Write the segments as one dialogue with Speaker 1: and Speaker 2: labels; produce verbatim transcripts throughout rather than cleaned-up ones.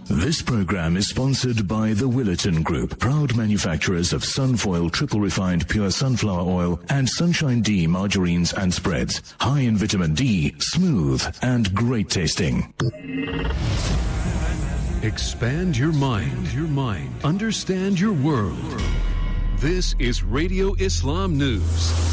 Speaker 1: This program is sponsored by the Willerton Group, proud manufacturers of Sunfoil triple refined pure sunflower oil and Sunshine D margarines and spreads. High in vitamin D, smooth and great tasting.
Speaker 2: Expand your mind, your mind. Understand your world. This is Radio Islam News.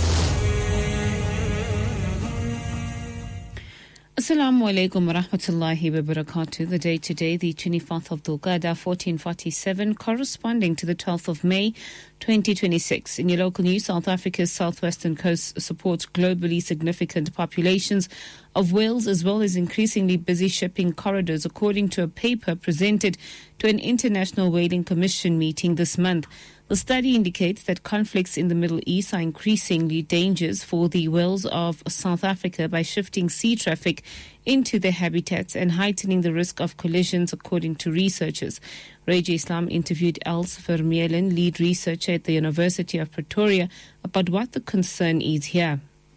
Speaker 3: Assalamu alaikum wa rahmatullahi wa barakatuh. The day today, the twenty-fourth of Dhul Qa'dah, fourteen forty-seven, corresponding to the twelfth of May, twenty twenty-six. In your local news, South Africa's southwestern coast supports globally significant populations of whales as well as increasingly busy shipping corridors, according to a paper presented to an International Whaling Commission meeting this month. The study indicates that conflicts in the Middle East are increasingly dangerous for the whales of South Africa by shifting sea traffic into their habitats and heightening the risk of collisions, according to researchers. Radio Islam interviewed Els Vermeulen, lead researcher at the University of Pretoria, about what the concern is here.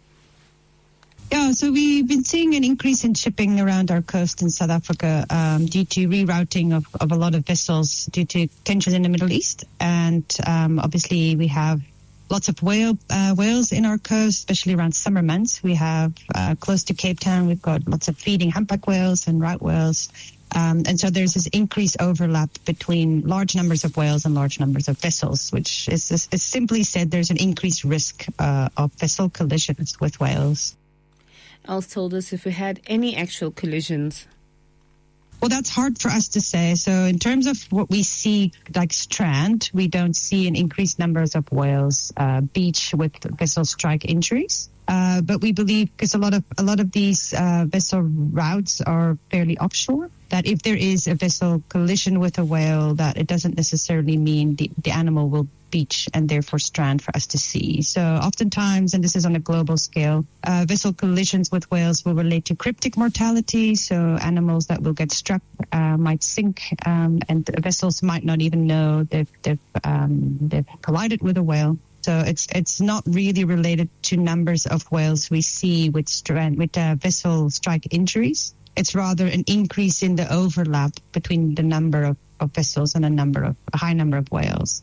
Speaker 4: Yeah, so we've been seeing an increase in shipping around our coast in South Africa um, due to rerouting of, of a lot of vessels due to tensions in the Middle East. And um, obviously we have lots of whale uh, whales in our coast, especially around summer months. We have uh, close to Cape Town, we've got lots of feeding humpback whales and right whales. Um, and so there's this increased overlap between large numbers of whales and large numbers of vessels, which is, is, is simply said there's an increased risk uh, of vessel collisions with whales.
Speaker 3: Els told us if we had any actual collisions.
Speaker 4: Well, that's hard for us to say. So in terms of what we see, like Strand, we don't see an increased numbers of whales uh, beach with vessel strike injuries. Uh, but we believe, because a lot of a lot of these uh, vessel routes are fairly offshore, that if there is a vessel collision with a whale, that it doesn't necessarily mean the, the animal will beach and therefore strand for us to see. So oftentimes, and this is on a global scale, uh, vessel collisions with whales will relate to cryptic mortality. So animals that will get struck uh, might sink, um, and vessels might not even know they've they've, um, they've collided with a whale. So it's it's not really related to numbers of whales we see with strand with uh, vessel strike injuries. It's rather an increase in the overlap between the number of, of vessels and a number of a high number of whales.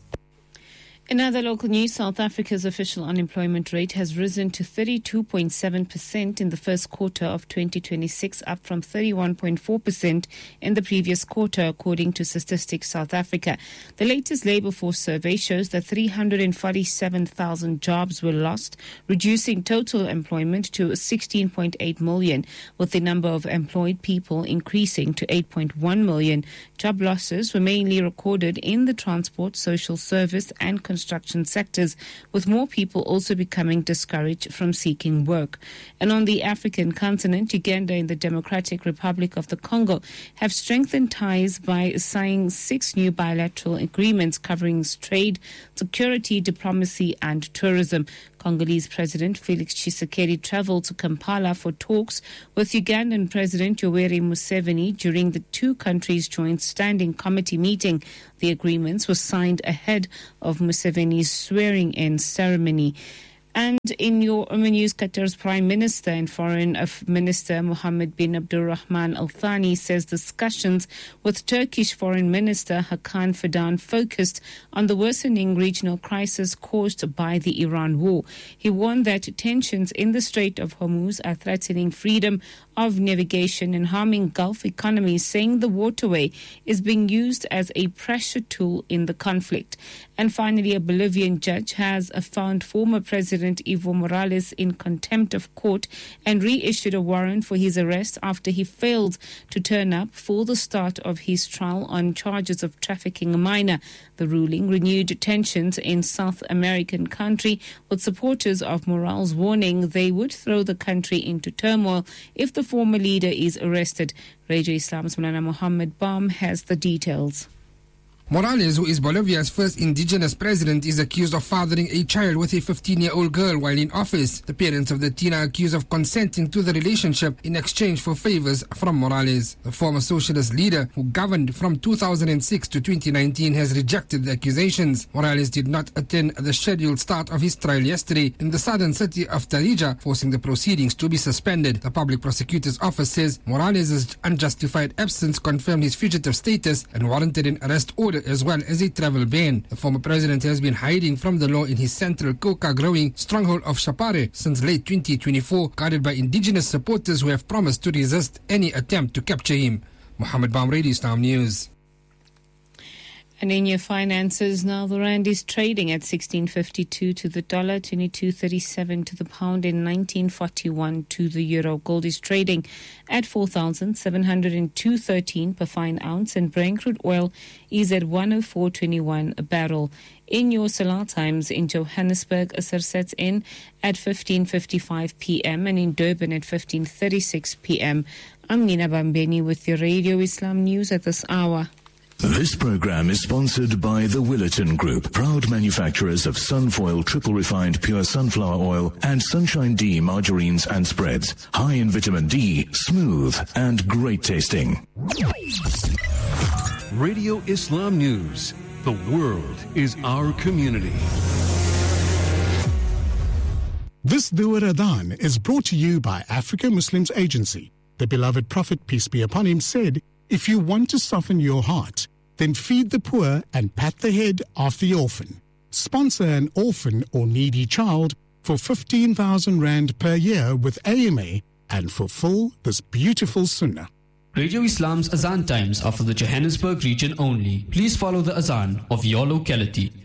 Speaker 3: In other local news, South Africa's official unemployment rate has risen to thirty-two point seven percent in the first quarter of twenty twenty-six, up from thirty-one point four percent in the previous quarter, according to Statistics South Africa. The latest labour force survey shows that three hundred forty-seven thousand jobs were lost, reducing total employment to sixteen point eight million, with the number of employed people increasing to eight point one million. Job losses were mainly recorded in the transport, social service and construction sectors, with more people also becoming discouraged from seeking work. And on the African continent, Uganda and the Democratic Republic of the Congo have strengthened ties by signing six new bilateral agreements covering trade, security, diplomacy and tourism. Congolese President Felix Tshisekedi travelled to Kampala for talks with Ugandan President Yoweri Museveni during the two countries' joint standing committee meeting. The agreements were signed ahead of Museveni's swearing-in ceremony. And in your news, Qatar's Prime Minister and Foreign Minister Mohammed bin Abdulrahman Al Thani says discussions with Turkish Foreign Minister Hakan Fidan focused on the worsening regional crisis caused by the Iran war. He warned that tensions in the Strait of Hormuz are threatening freedom of navigation and harming Gulf economies, saying the waterway is being used as a pressure tool in the conflict. And finally, a Bolivian judge has found former President Evo Morales in contempt of court and reissued a warrant for his arrest after he failed to turn up for the start of his trial on charges of trafficking a minor. The ruling renewed tensions in South American country, with supporters of Morales warning they would throw the country into turmoil if the former leader is arrested. Radio Islam's Mulana Muhammad Baum has the details.
Speaker 5: Morales, who is Bolivia's first indigenous president, is accused of fathering a child with a fifteen-year-old girl while in office. The parents of the teen are accused of consenting to the relationship in exchange for favors from Morales. The former socialist leader, who governed from two thousand six to twenty nineteen, has rejected the accusations. Morales did not attend the scheduled start of his trial yesterday in the southern city of Tarija, forcing the proceedings to be suspended. The public prosecutor's office says Morales' unjustified absence confirmed his fugitive status and warranted an arrest order as well as a travel ban. The former president has been hiding from the law in his central coca-growing stronghold of Chapare since late twenty twenty-four, guarded by indigenous supporters who have promised to resist any attempt to capture him. Mohammed Baum, Radio Islam News.
Speaker 3: And in your finances now, the rand is trading at sixteen fifty-two to the dollar, twenty-two thirty-seven to the pound, and nineteen forty-one to the euro. Gold is trading at four thousand seven hundred two thirteen per fine ounce, and Brent crude oil is at one oh four twenty-one a barrel. In your Salah times, in Johannesburg, Asr sets in at fifteen fifty-five p.m. and in Durban at fifteen thirty-six p.m. I'm Nina Bambeni with your Radio Islam News at this hour.
Speaker 1: This program is sponsored by the Willerton Group, proud manufacturers of Sunfoil triple refined pure sunflower oil and Sunshine D margarines and spreads. High in vitamin D, smooth and great tasting.
Speaker 2: Radio Islam News. The world is our community.
Speaker 6: This Dhuhr Adhan is brought to you by Africa Muslims Agency. The beloved Prophet, peace be upon him, said, "If you want to soften your heart, then feed the poor and pat the head of the orphan. Sponsor an orphan or needy child for fifteen thousand rand per year with A M A and fulfill this beautiful sunnah."
Speaker 7: Radio Islam's Azan times are for the Johannesburg region only. Please follow the Azan of your locality.